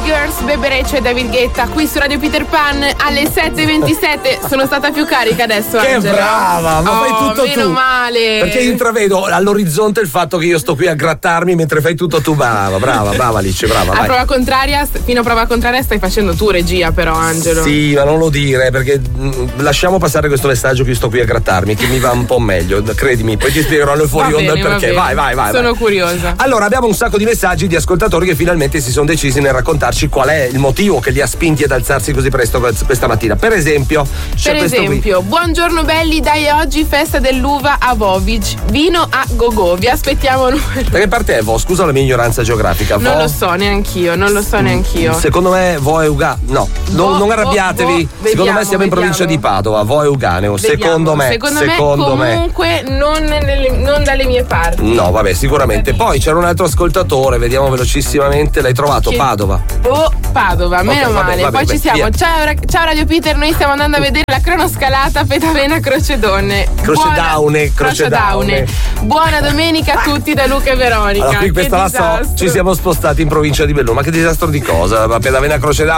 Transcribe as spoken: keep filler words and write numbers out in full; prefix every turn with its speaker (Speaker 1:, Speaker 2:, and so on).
Speaker 1: Girls, Bebe Rexha e David Guetta qui su Radio Peter Pan alle sette e ventisette. Sono stata più carica adesso,
Speaker 2: Che
Speaker 1: Angela.
Speaker 2: brava, ma
Speaker 1: oh,
Speaker 2: fai tutto
Speaker 1: meno
Speaker 2: tu.
Speaker 1: male.
Speaker 2: Perché intravedo all'orizzonte il fatto che io sto qui a grattarmi mentre fai tutto tu. Brava, brava, brava Alice, brava.
Speaker 1: A
Speaker 2: vai.
Speaker 1: prova contraria, fino a prova contraria stai facendo tu regia però, Angelo.
Speaker 2: Sì, ma non lo dire perché mh, lasciamo passare questo messaggio che io sto qui a grattarmi, che mi va un po' meglio, credimi, poi ti spiegherò nel fuori
Speaker 1: Va
Speaker 2: onda il
Speaker 1: bene,
Speaker 2: perché.
Speaker 1: va
Speaker 2: Vai,
Speaker 1: bene.
Speaker 2: vai, vai.
Speaker 1: Sono
Speaker 2: vai.
Speaker 1: curiosa.
Speaker 2: Allora, abbiamo un sacco di messaggi di ascoltatori che finalmente si sono decisi nel raccontarci qual è il motivo che li ha spinti ad alzarsi così presto questa mattina. Per esempio, c'è
Speaker 1: Per
Speaker 2: questo
Speaker 1: esempio,
Speaker 2: qui.
Speaker 1: buongiorno belli, dai oggi festa dell'uva a Vovic, vino a gogo, vi aspettiamo.
Speaker 2: Da che parte è Vo? Scusa la mia ignoranza geografica.
Speaker 1: Non
Speaker 2: Vo?
Speaker 1: lo so neanch'io, non lo so neanch'io.
Speaker 2: Secondo me Vo è Uga. No,
Speaker 1: Vo,
Speaker 2: non, non
Speaker 1: Vo,
Speaker 2: arrabbiatevi.
Speaker 1: Vo,
Speaker 2: Secondo
Speaker 1: vediamo,
Speaker 2: me siamo in provincia
Speaker 1: vediamo.
Speaker 2: di Padova. Vo è Uganeo.
Speaker 1: Vediamo.
Speaker 2: Secondo me.
Speaker 1: Secondo,
Speaker 2: secondo
Speaker 1: me,
Speaker 2: me.
Speaker 1: comunque non, nelle- non dalle mie parti.
Speaker 2: No, vabbè, sicuramente. Poi c'era un altro ascoltatore, vediamo velocissimamente. L'hai trovato?
Speaker 1: Che-
Speaker 2: Padova.
Speaker 1: Oh, Padova, meno
Speaker 2: vabbè,
Speaker 1: male.
Speaker 2: vabbè,
Speaker 1: Poi
Speaker 2: vabbè,
Speaker 1: ci siamo.
Speaker 2: via.
Speaker 1: Ciao, ra- ciao Radio Peter, noi stiamo andando a vedere la cronoscalata Petavena Croce Donne.
Speaker 2: Croce
Speaker 1: Buona-
Speaker 2: Daune, Croce Daune.
Speaker 1: Buona domenica a tutti da Luca e Veronica.
Speaker 2: Allora, qui
Speaker 1: Che
Speaker 2: questa la so,
Speaker 1: disastro.
Speaker 2: ci siamo spostati in provincia di Belluno. Ma che disastro di cosa? Ma Pedavena Croce Daune.